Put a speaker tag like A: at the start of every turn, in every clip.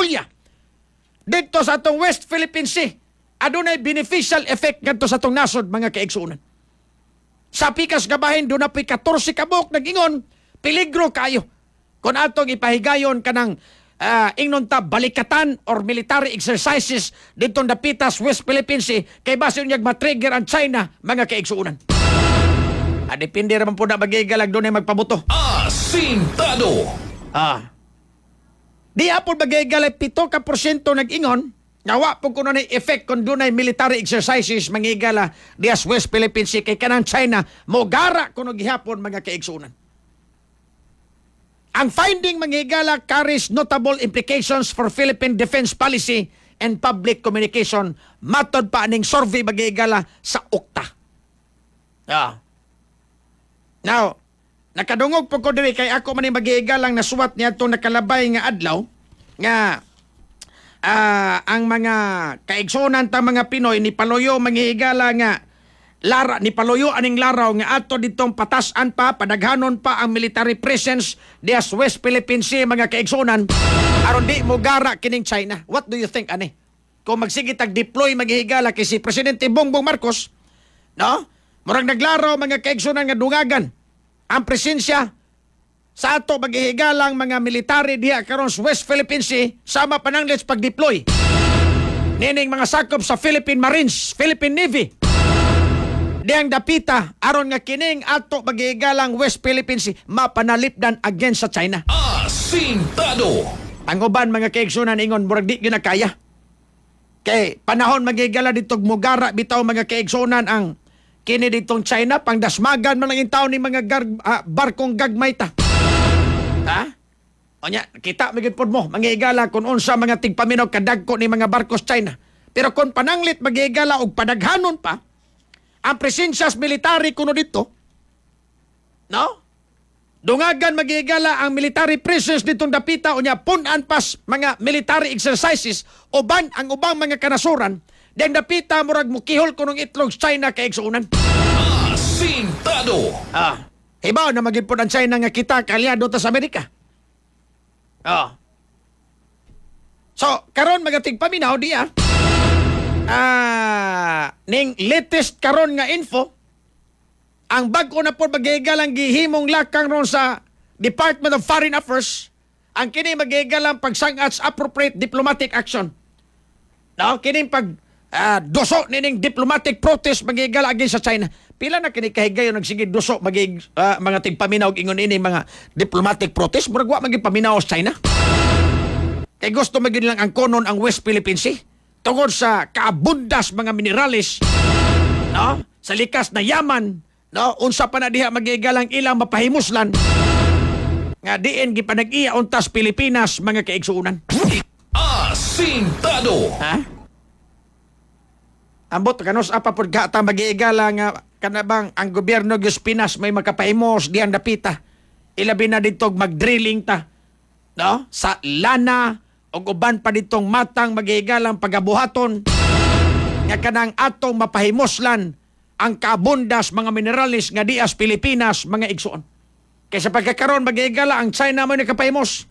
A: patrolya dito sa atong West Philippine Sea, adunay beneficial effect ngadto sa atong nasod, mga kaigsuonan. Sa pikas nga bahin, doon na po'y 14 kabok nag-ingon, peligro kayo. Kung atong ipahigayon kanang ingnon ta balikatan or military exercises ditong dapitas West Philippine Sea, kay base yung matrigger ang China, mga kaigsuonan. Depende naman po na magigalag doon ay magpabuto.
B: Asintado!
A: Di apod magigalag 7% nag-ingon, nawa po kuno na effect kung doon ay military exercises mangigala dias West Philippine Sea kay kanang China mo gara kuno gihapon, mga kaigsuonan. Ang finding mangigala carries notable implications for Philippine defense policy and public communication, matod pa aning survey magigala sa UCTA. Now, nakadungog po ko diri kay ako man magigalang nasuwat niya itong nakalabay nga adlaw nga ang mga kaigsunan ta mga Pinoy ni paluyo manghihigala nga ni paluyo aning laraw nga ato ditong patasan pa, padaghanon pa ang military presence dias West Philippine Sea, mga kaigsunan, aron di mo gara kining China. What do you think, ani? Kung magsige tag-deploy maghihigala kay si Presidente Bongbong Marcos, no? Murag naglaraw, mga kaigsunan, nga dungagan ang presensya sa ato maghihigalang mga military diha karon sa West Philippine Sea, sama pa nang let's pag-deploy nining mga sakop sa Philippine Marines, Philippine Navy, diyang dapita aron nga kining ato maghihigalang West Philippine Sea mapanalipdan against sa China.
B: Asintado!
A: Ang uban, mga kaigsunan, ingon murag di gyud na kaya. Kay panahon maghihigala dito mugara bitaw, mga kaigsunan, ang kini ditong China pangdasmagan man lang taon ni mga barkong gagmay ta. Onya, kita magid pod mo manghihigala kung unsa mga tigpaminaw kadagko ni mga barkos China. Pero kung pananglit maghihigala og padaghanon pa ang presensyas military kuno dito, no? Dungagan maghihigala ang military presence ditong dapita, unya punan pas mga military exercises uban ang ubang mga kanasuran, deng dapita murag mukihol kunong itlog China kaigsuunan.
B: Asintado!
A: Hibaw na magid pod ang China nga kita kalyado ta sa Amerika. So, karon magatig paminaw diya. Ning latest karon nga info, ang bag-o na po maghigalang gihimong lakang ron sa Department of Foreign Affairs, ang kini maghigalang pagsangats appropriate diplomatic action. No, kini pag doso nining diplomatic protest maghigala against sa China. Pila na kini kahigayon nagsige doso mga tigpaminaw ingon ini mga diplomatic protest, murag wa magipaminaw sa China. Kay gusto magin lang ang konon ang West Philippine Sea tungod sa kaabundas mga minerales, no? Sa likas na yaman, no? Unsa pa na diha magigalang ilang mapahimuslan nga diin gipanag-iya untas Pilipinas, mga kaigsuunan.
B: Asintado!
A: Ambot kanos apa pod gata magiigala nga kanabang ang gobyerno gyud Pinas may makapahimos diyan dapita. Ilabi na dito mag-drilling ta, no? Sa lana og uban pa ditong matang magigalang pagabuhaton nga kanang atong mapahimoslan ang kaabundas mga minerales nga dias Pilipinas, mga igsuon. Kaysa pagkakaroon magigala ang China mo nakapahimos.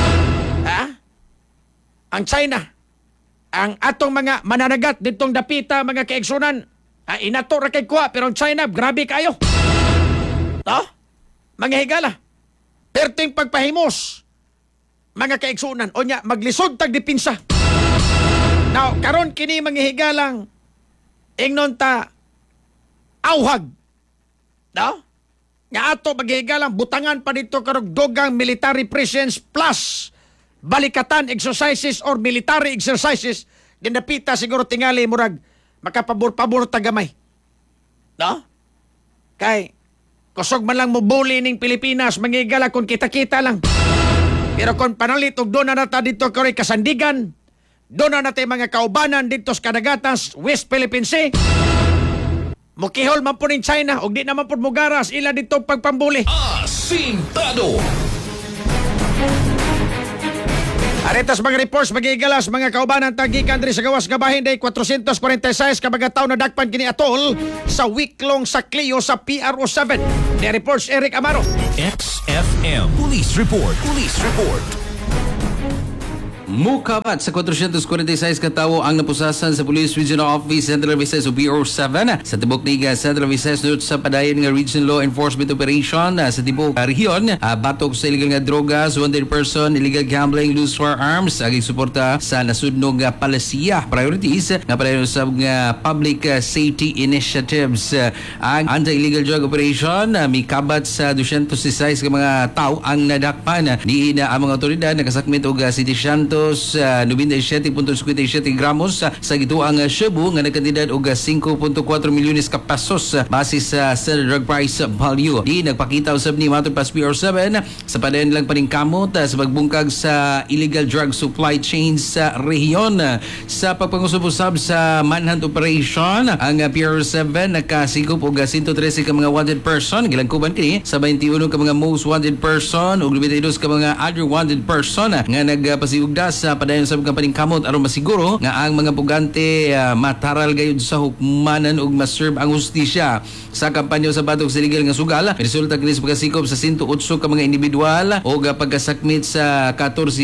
A: Ang China, ang atong mga mananagat ditong dapita, mga kaigsunan, inato ra kay kuha, pero ang China grabe kayo. No? Mga higala. Perting pagpahimos, mga kaigsunan, o nya maglisod tag dipinsa. Now, karon kini manghihigalang ingnon ta awhag. No? Nga ato maghihigalang butangan pa dito karong dogang military presence plus balikatan exercises or military exercises. Dinapita siguro tingali murag makapabor-pabor tagamay. No? Kay kusog man lang mo bully ning Pilipinas, manghihigala kung kita-kita lang. Pero kung panalit og doon na nata dito karoy kasandigan, doon na natin mga kaubanan dito sa kadagatas West Philippine Sea, mukihol man po ng China, og di naman po mugaras ila dito pagpambuli.
B: Asintado!
A: Aretas mga reports magigalas mga kaubanan tagikan diri sa gawas nga bahin day 446 kabagataw na dakpan kini atol sa wiklong sa Clio sa PRO7. The reports Eric Amaro.
B: XFM Police Report. Police Report.
C: Mukabat sa 446 ka tawo ang napusasan sa Police Regional Office Central Visayas o Bureau 7 sa tibok ni Central Visayas dito sa padayon nga Regional Law Enforcement Operation sa tibok rehiyon. Batok sa illegal nga drogas, wanted person, illegal gambling, loose firearms, aging suporta sa nasudnog nga palasiya priorities nga padayon sa nga public safety initiatives. Ang anti-illegal drug operation mikabat sa 216 ka mga tao ang nadakpan. Diin ang mga otoridad nakasakmit og 797.57 gramos sa gituang Cebu nga nagkantidad og 5.4 milyones ka pesos base sa drug price value. Di nagpakita usab ni matod pas PR7 sa padayon lang paningkamot sa pagbungkag sa illegal drug supply chain sa rehiyon. Sa pagpangusab-usab sa manhunt operation, ang PR7 nakasigop og 113 ka mga wanted person, gilangkuban kini sa 21 ka mga most wanted person ug 22 ka mga other wanted person nga nagpasiugda sa padayon sa kampaning kamot aron masiguro nga ang mga pugante mataral gayud sa hukmanan ug ma-serve ang hustisya sa kampanya sa batok sa illegal nga sugal. Resulta kini sa pagkasikop sa 108 ka mga individual o pagkasakmit sa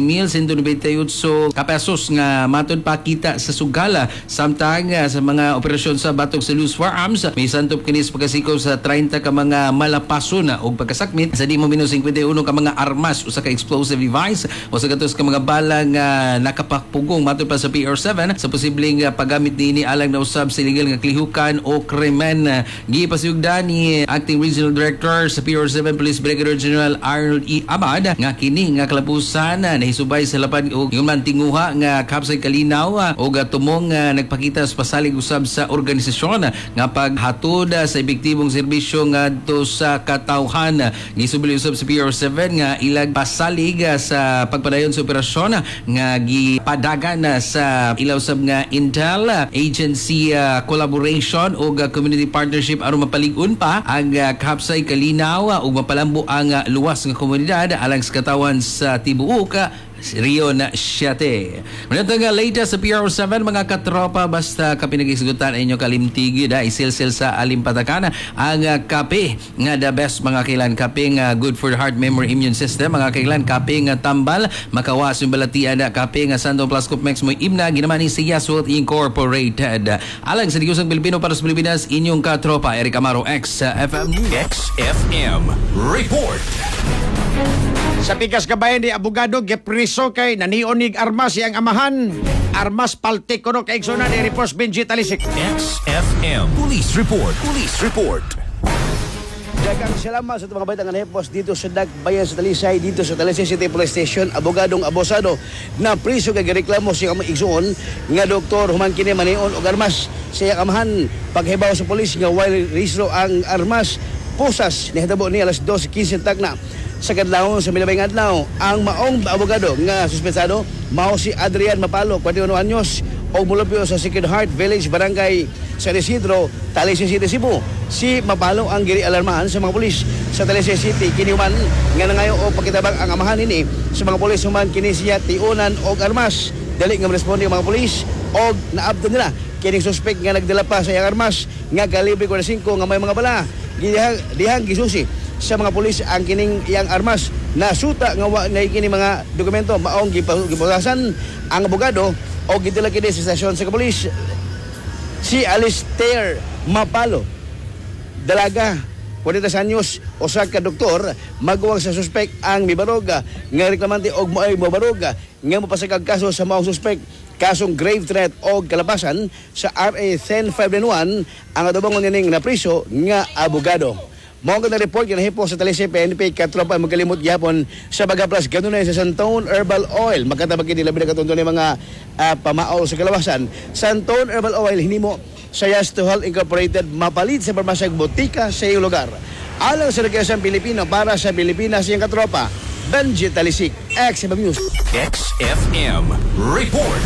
C: 14,198 ka pesos nga matud pakita sa sugal. Samtang sa mga operasyon sa batok sa loose firearms may santop kini sa pagkasikop sa 30 ka mga malapason og pagkasakmit sa di mo minus 51 ka mga armas usa ka explosive device o sa gatos ka mga bala nga nakapakpugong matod pa sa PR7 sa posibleng paggamit niini alang na usab sa illegal nga klihukan o krimen. Gipasiugda ni Acting Regional Director sa PR7 Police Brigadier General Arnold E. Abad nga kini nga kalapusan nahisubay sa lapad og human tinguha nga kapsay kalinaw o tumong nagpakita sa pasalig usab sa organisasyon nga paghatod sa epektibong serbisyo ngadto sa katawhan. Gisubli usab sa PR7 nga ilag pasalig sa pagpadayon sa operasyon nga gipadagan sa ilaw sab nga intel agency collaboration o community partnership aron mapalig-on pa ang kapsay kalinaw ug mapalambo ang luwas nga komunidad alang sa katawan sa tibuok Rio na Siate. Manito nga latest sa PR7 mga katropa basta kapinagisgutan inyo kalimtigi da isilsil sa alimpatakan ang kape nga the best mga kailan kape nga good for the heart memory immune system mga kailan kape nga tambal makawas yung balatian na kape nga Sandong Plus Max mo imna ginamani si Yaswat Incorporated. Alang sa Digusang Pilipino para sa Pilipinas inyong katropa Eric Amaro XFM
B: XFM Report.
A: Sa pikas kabayan ni abogado gepriso kay nanionig armas siyang amahan. Armas paltik kuno kay igsoon ni Repos Benji Talisik.
B: XFM Police Report. Police Report.
D: Dagang salamat sa mga baitang anhepos dito sa Dagbayan sa Talisay, dito sa Talisay City Police Station, abogadong abosado na priso kay gireklamo siya ang igsoon nga doktor human kini manion og armas siya amahan paghibaw sa pulis nga while registro ang armas pusas nihitabo ni alas 12:15 tagna sa kadlawon sa milabay nga adlaw. Ang maong abogado nga suspensado mao si Adrian Mapalo, 41 anyos o mulupyo sa Sacred Heart Village, Barangay San Isidro, Talisay City, Cebu. Si Mapalo ang giri alarmahan sa mga pulis sa Talisay City kinihuman nga nangayo og pagkitabang ang amahan ini sa mga pulis human kini siya tiunan og armas. Dali nga responde ang mga pulis og naabdan nila kining suspect nga nagdala pa sa iyang armas nga kalibre 45 nga may mga bala. Dihang gisusi sa mga pulis ang kining iyang armas na suta nga wa na kini mga dokumento maong giputasan ang abogado o gidala kini sa stasyon sa pulis si Alistair Mapalo, dalaga 40 anyos, usa ka doktor magwag sa suspect ang mibarog nga reklamante og moay mobarog nga mapasakag kaso sa maong suspect kasong grave threat o kalapasan sa RA 10591 ang adobong nining na priso nga abogado. Mao nga report nga nahipo sa Talisay PNP katropa magalimot gyapon sa Bagaplas kanunay sa Santone Herbal Oil makatabag kini labi na katundo ni mga pamaol sa kalawasan. Santone Herbal Oil hinimo sa Yastuhal Incorporated mapalit sa parmasyang botika sa iyong lugar. Alang sa Regasang Pilipino para sa Pilipinas iyang katropa Benji Talisik, XFM News.
B: XFM Report.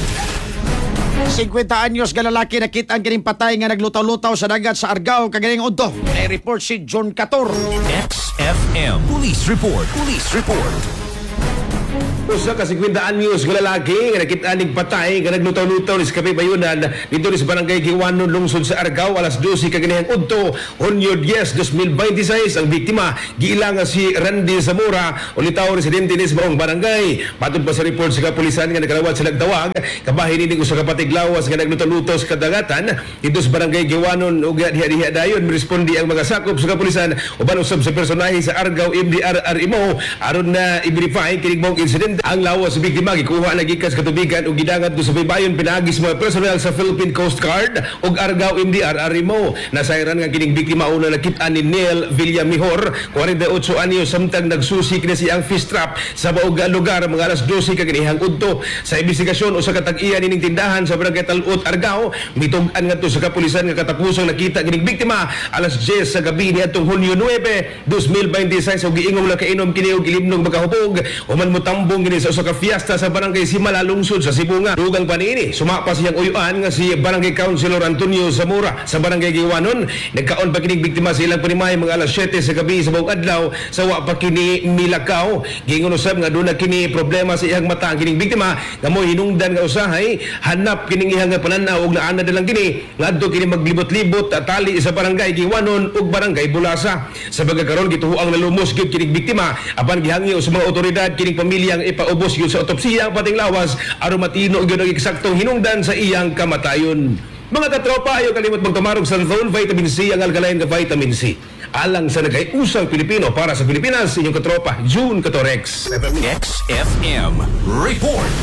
A: 50 anyos nga lalaki nakita ang kining patay nga naglutaw-lutaw sa dagat sa Argao kagaling udto. May report si John Cator.
B: XFM Police Report. Police Report.
E: Usa ka 50 anyos nga lalaki nga nakita ning patay nga naglutaw-lutaw ni Kape Bayunan dito ni sa barangay Giwanon lungsod sa Argao alas 12 kaganihang udto Hunyo 10, 2026 ang biktima giila nga si Randy Zamora ulitaw residente ni sa maong barangay. Matod pa sa report sa kapulisan nga nakalawat sa nagtawag kabahin ni usa ka patiglawas nga naglutaw-lutaw sa kadagatan dito sa barangay Giwanon ug diha dayon mirespondi ang mga sakop sa kapulisan uban usab sa personahe sa Argao MDR RMO aron na i-verify kining maong insidente. Ang lawas sa biktima gikuha na gikas katubigan ug gidangat do sa baybayon pinaagis mga personnel sa Philippine Coast Guard ug Argao MDR RMO. Nasayran nga kining biktima una nakit-an ni Neil Villamihor 48 anyos samtang nagsusi kini siyang fish trap sa baog lugar mga alas 12 kaganihang udto. Sa investigasyon usa ka tag-iya nining tindahan sa barangay Talot Argao mitug-an ngadto sa kapulisan nga katapusang nakita kining biktima alas 10 sa gabi niadtong Hunyo 9, 2026 ug giingong lang kainom kini og ilimnog magahubog human motambong kini sa usa ka fiesta sa barangay Simala lungsod sa Cebu nga. Dugang panini sumapas siyang uyuan nga si barangay councilor Antonio Zamora sa barangay Giwanon. Nagkaon pa kining biktima sa ilang panimay mga alas 7 sa gabi sa buong adlaw sa wa pa kini milakaw. Gingon usab nga doon na kini problema sa iyang mata kining biktima nga mo hinungdan nga usahay hanap kining iyang pananaw ug naana dalang kini ngadto kini maglibot-libot at tali sa barangay Giwanon ug barangay Bulasa. Sa bagakaron gituhuang nalumos gyud kining biktima apan gihangyo sa mga otoridad kining pamilyang ipaubos gyud sa otopsiya ang pating lawas aron matino gyud ang eksaktong hinungdan sa iyang kamatayon. Mga katropa, ayaw kalimot magtumarog sa Zone Vitamin C, ang alkaline nga vitamin C. Alang sa nagkaiusang Pilipino para sa Pilipinas, inyong katropa, June Catorex.
B: XFM Report.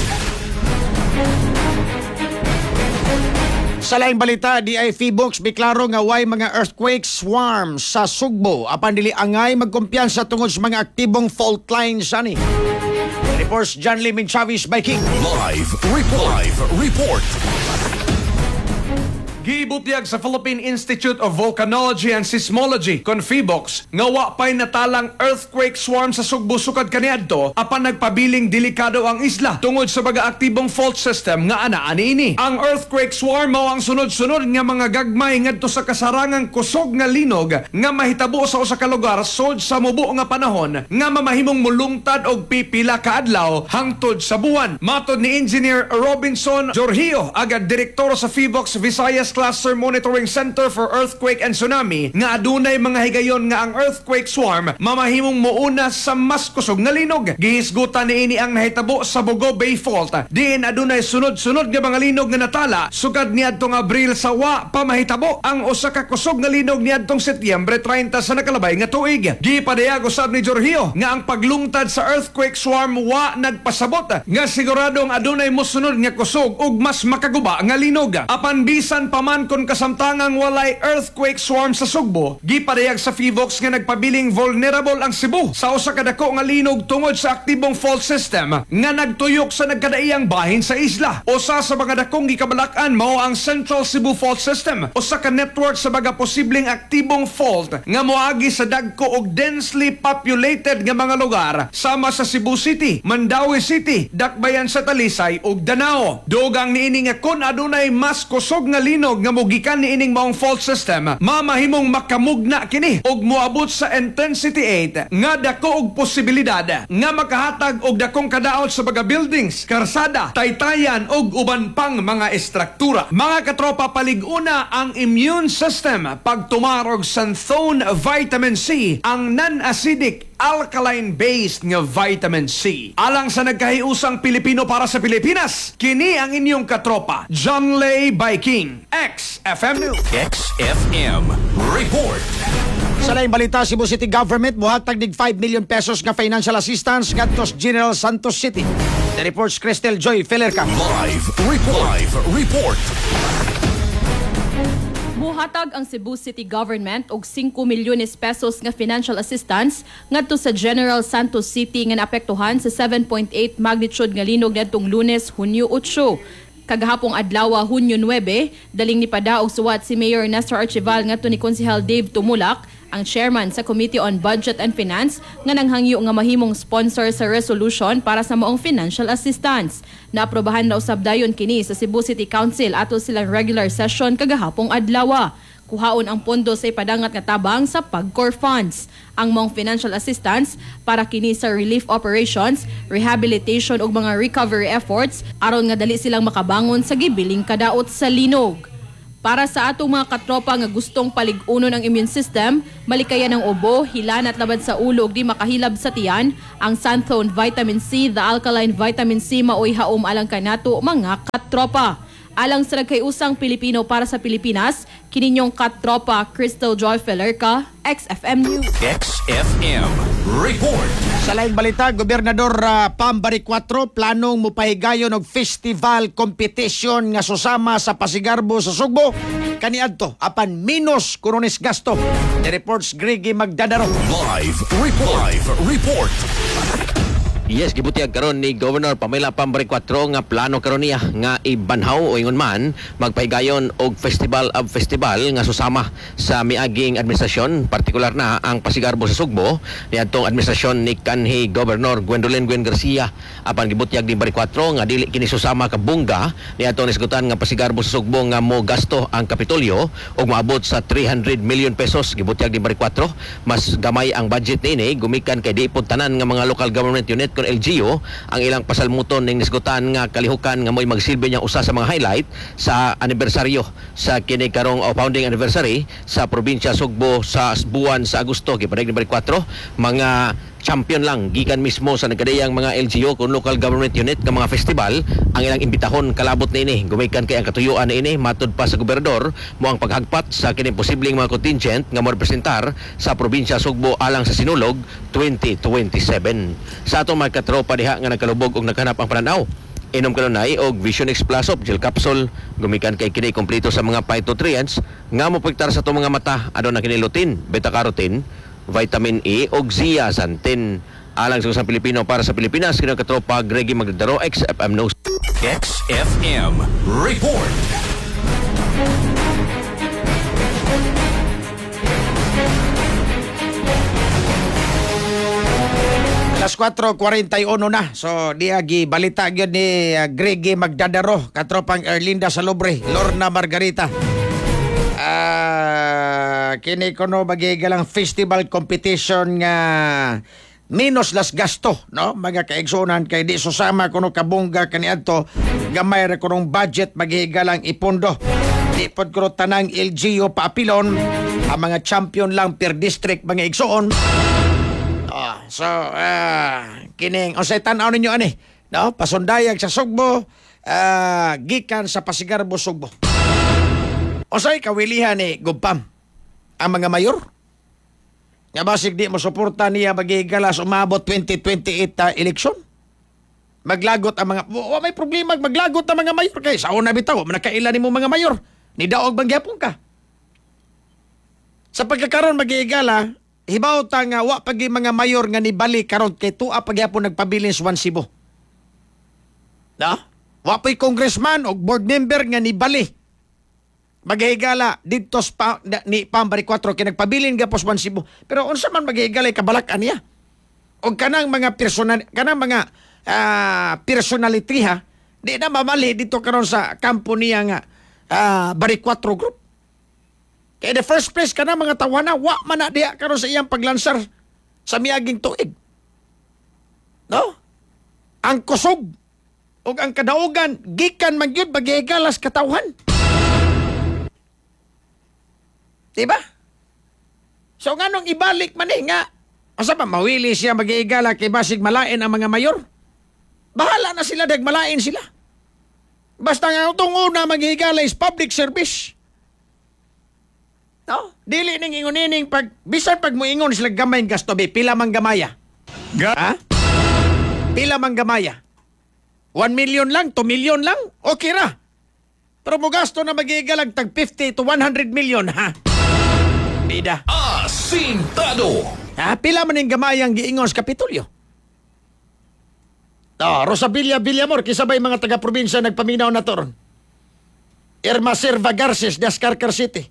A: Sa laing balita, di ay Feebox biklaro nga way mga earthquake swarms sa Sugbo. Apan dili angay magkumpiyansa tungod sa mga aktibong fault lines ani. Reports John Liming Chavez by King.
B: Live report.
F: Gibutyag sa Philippine Institute of Volcanology and Seismology kon Feebox nga wa pay natalang earthquake swarm sa Sugbo sukad kaniadto apan nagpabiling delikado ang isla tungod sa baga aktibong fault system nga anaa niini. Ang earthquake swarm mao ang sunod-sunod nga mga gagmay ngadto sa kasarangang kusog nga linog nga mahitabo sa usa ka lugar sod sa mubo nga panahon nga mamahimong mulungtad og pipila ka adlaw hangtod sa buwan. Matod ni Engineer Robinson Jorgio, agad direktor sa Feebox Visayas Cluster Monitoring Center for Earthquake and Tsunami, nga adunay mga higayon nga ang earthquake swarm mamahimong muuna sa mas kusog nga linog. Gihisgutan niini ang nahitabo sa Bogo Bay Fault. Diin adunay sunod-sunod nga mga linog nga natala sugad niadtong Abril sa wa pa mahitabo ang usa ka kusog nga linog niadtong Setyembre 30 sa nakalabay nga tuig. Gipadayag usab ni Jorgio nga ang paglungtad sa earthquake swarm wa nagpasabot nga siguradong adunay mosunod nga kusog ug mas makaguba nga linog. Apan bisan paman kon kasamtangang walay earthquake swarm sa Sugbo, gipadayag sa Feebox nga nagpabiling vulnerable ang Cebu sa usa ka dako nga linog tungod sa aktibong fault system nga nagtuyok sa nagkadaiyang bahin sa isla. Usa sa mga dakong gikabalakan mao ang Central Cebu Fault System, usa ka network sa mga posibleng aktibong fault nga moagi sa dagko og densely populated nga mga lugar sama sa Cebu City, Mandaue City, Dakbayan sa Talisay ug Danao. Dugang niini nga kun adunay mas kusog nga linog nga mugikan niining maong fault system, mamahimong makamugna kini og moabot sa intensity 8 nga dako og posibilidad nga makahatag og dakong kadaot sa mga buildings, karsada, taytayan og uban pang mga estruktura. Mga katropa, palig-una ang immune system pagtumarog sa Zone Vitamin C, ang non-acidic alkaline-based nga vitamin C. Alang sa nagkahiusang Pilipino para sa Pilipinas, kini ang inyong katropa, John Lay by King, XFM News.
B: XFM Report.
A: Sa laing balita, Cebu City Government buhatag dig 5 million pesos nga financial assistance ngadto sa General Santos City. The reports Cristel Joy Felerca.
B: Live report.
G: Muhatag ang Cebu City Government og 5 milyones pesos nga financial assistance ngadto sa General Santos City nga naapektuhan sa 7.8 magnitude nga linog ngadtong Lunes, Hunyo 8. Kagahapong adlaw, Hunyo 9, daling nipada og suwat si Mayor Nestor Archival ngadto ni Konsehal Dave Tumulak, ang chairman sa Committee on Budget and Finance, nga nanghangyo nga mahimong sponsor sa resolution para sa maong financial assistance. Naaprobahan na usab dayon kini sa Cebu City Council ato silang regular session kagahapong adlaw. kuhaon ang pondo sa ipadangat nga tabang sa PAGCOR funds. Ang mong financial assistance para kini sa relief operations, rehabilitation ug mga recovery efforts aron nga dali silang makabangon sa gibiling kadaot sa linog. Para sa atong mga katropa nga gustong palig-unon ang immune system, malikayan ng ubo, hilan at labad sa ulo ug di makahilab sa tiyan, ang Santhone Vitamin C, the alkaline vitamin C maoy haom alang kanato mga katropa. Alang sa nagkayusang Pilipino para sa Pilipinas, kininyong katropa Crystal Joy Felerca, XFM News.
B: XFM Report.
A: Sa laing balita, Gobernador Pambari 4 planong mupahigayon og festival competition nga susama sa Pasigarbo sa Sugbo kaniadto apan minus kurones gasto. The reports Gregi Magdadaro.
B: Live report.
H: Yes, gibutiag karon ni Governor Pamela Pambari 4 nga plano karon niya nga ibanhaw o ingon man magpahigayon og festival nga susama sa miaging administrasyon, partikular na ang Pasigarbo sa Sugbo niadtong administrasyon ni kanhi Governor Gwendolyn Gwen Garcia. Apan gibutiag ni Bari 4 nga dili kini susama ka bungga niadtong nisgutan nga Pasigarbo sa Sugbo nga mo gasto ang Kapitolyo og moabot sa 300 million pesos. Gibutiag ni Bari 4 mas gamay ang budget niini gumikan kay di pud tanan nga mga local government unit kon LGU ang ilang pasalmuton ning nisgutan nga kalihukan nga mo'y magsilbi niya usa sa mga highlight sa anibersaryo sa kini karong founding anniversary sa probinsya Sugbo sa buwan sa Agosto. Gipadag ni Bari 4 mga champion lang gikan mismo sa nagkadayang mga LGU kung local government unit nga mga festival ang ilang imbitahon kalabot na ini. Gumikan kay ang katuyuan na ini matud pa sa gobernador mo ang paghagpat sa kini posibleng mga contingent nga morepresentar sa probinsya Sugbo alang sa Sinulog 2027. Sa atong mga katropa diha nga nagkalubog og naghanap ang pananaw, inom kanunay og Vision X Plus of gel capsule gumikan kay kini kompleto sa mga phytonutrients nga mopektar sa atong mga mata adto na kini lutein, beta carotene, vitamin E ug zeaxanthin. Alang sa Pilipino para sa Pilipinas, kini katropa Gregi Magdadaro, XFM News.
B: XFM Report.
A: Alas 4:41 na. So, diagi balita gyud ni Gregi Magdadaro, katropang Erlinda Salobre, Lorna Margarita. Kini kono magigalang festival competition nga minus las gasto, no? Mga kaigsunan kay di susama kuno kabungga kaniadto gamay ra kunong budget magigalang ipondo. Di pod kuno tanang LGU paapilon, ang mga champion lang per district mga igsuon. So, kining unsay tan-aw ninyo ani, no? Pasundayag sa Sugbo, gikan sa Pasigarbo Sugbo. Unsay kawilihan ni Gubpam ang mga mayor? Nga basig di mo suporta niya magigalas umabot 2028 election? Maglagot ang mga may problema maglagot ang mga mayor kay sa una bitaw manakailan nimo mga mayor ni daog bang gyapon ka. Sa pagkakaroon magigala hibaw ta nga wa pagi mga mayor nga nibali karon kay tuwa pagyapon nagpabilin sa Cebu. Na? Wa pay congressman o board member nga nibali. Maghihigala dito ni Pambari 4 kay nagpabilin gapos Cebu. Pero unsa man maghihigala kabalakan niya? O kanang mga personality ha, di na mamali dito karon sa kampo niya nga Bari 4 group. Kaya the first place ka na mga tawana, wa man na diya karon sa iyang paglansar sa miaging tuig. No? Ang kusog o ang kadaugan, gikan man yun, magigalas katawhan. Diba? So nga nung ibalik man nga, asa ba, mawili siya magigala kay basig malain ang mga mayor? Bahala na sila, malain sila. Basta nga itong una magigala is public service. No? Dili ning ingunining bisan pag moingon sila gamay gasto be pila man gamaya. Ha? Pila man gamaya. 1 million lang, 2 million lang, okay ra. Pero mo gasto na magigalag tag 50 to 100 million ha. Bida.
B: Asintado.
A: Ha, pila man ning gamayang giingon sa Kapitolyo. Rosabilia Villamor kisabay mga taga-probinsya nagpaminaw na toron. Irma Serva Garces, Dascarcar City.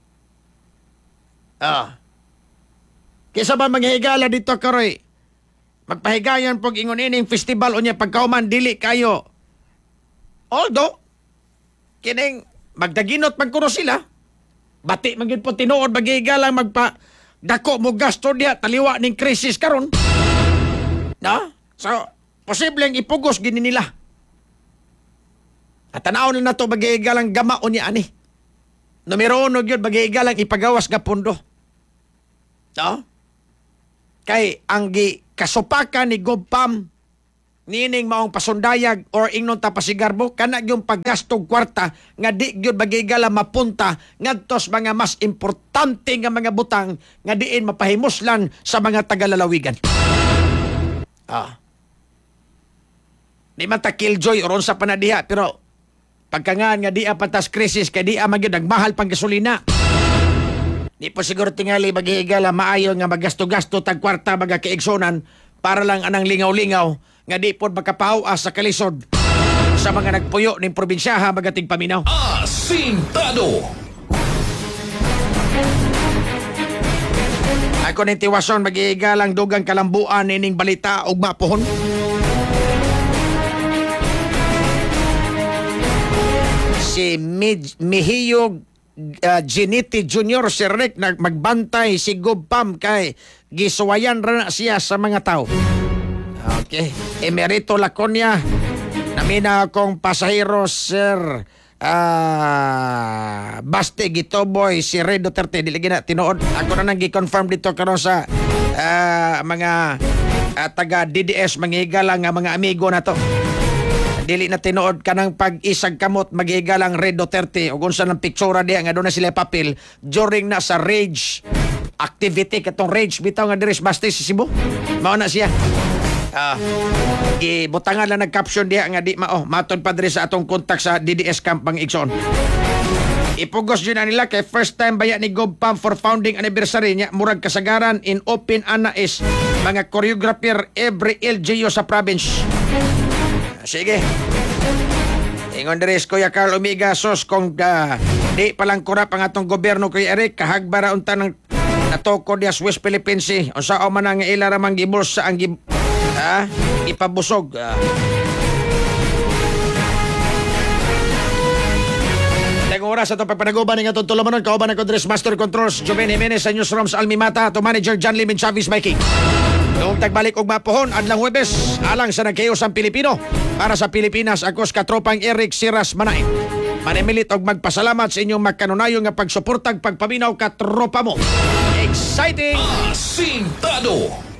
A: Kisa ba manghigala dito karoy? Magpahigayan pag ingon ining festival o niya pagkauman dili kayo. Although, kining magdaginot magkuno sila, Bati man gyud po tinuod magigalang magpa dako mo gasto diha taliwa ning krisis karon. No? So, posibleng ipugos gini nila. At tanaw na to magigalang gamaon ni ani. Numero 1 gyud magigalang ipagawas nga pundo. No? Kay ang kasupakan ni Gobpam nining maong pasundayag or ingnon ta pasigarbo kana yung paggastog kwarta nga di gyud magigala mapunta ngadtos mga mas importante nga mga butang nga diin mapahimuslan sa mga tagalalawigan. Di man ta killjoy or unsa pa na diha pero pagkangan nga di patas krisis kay di magyud nagmahal pang gasolina. Di po siguro tingali magigala maayo nga magasto-gasto tag kwarta mga kaigsonan para lang anang lingaw-lingaw nga di po makapahawas sa kalisod sa mga nagpuyo ng probinsyaha magating paminaw.
B: Asintado.
A: Ako ng tiwason mag-iigalang dugang kalambuan nining balita ug mapuhon. Si Mihiyog Giniti Jr. si Rick magbantay si Gobpam kay gisuwayan ra na siya sa mga tao. Okay. Emerito Laconia. Namina akong pasahero, sir. Baste Gitoboy, si Red Duterte. Dili na tinuod. Ako na nang gi-confirm dito karon sa mga taga DDS, manghigalang nga mga amigo na to. Dili na tinuod kanang pag-isag kamot maghigalang Red Duterte o kung saan ang pictura diya nga doon na sila papel during na sa rage activity katong rage bitaw nga diri sa Baste sa Cebu. Mao na siya. Gibutangan lang nag-caption diha nga di matod pa diri sa atong kontak sa DDS camp pang Igsoon. Ipugos yun na nila kay first time baya ni Gobpam for founding anniversary niya murag kasagaran in open ana is mga choreographer every LGU sa province. Sige. Ingon diri Kuya Carl Umiga sos kung di palang kurap ang atong gobyerno Kuya Eric kahagbara unta ng natoko dia Swiss Philippines unsa man ang ila ramang gibulsa ang ipabusog. Teng oras sa itong pagpanaguban ng atong tulumanon kauban ng Congress Master Controls Joven Jimenez sa Newsrooms Almimata to Manager John Limin Chavez Mikey. Noong tagbalik og mapuhon adlang Huwebes alang sa nagkayos ang Pilipino para sa Pilipinas akos katropang Eric Siras Manay. Manimilit og magpasalamat sa inyong magkanunayo nga pagsuportag pagpaminaw katropa mo. Exciting!
B: Asintado.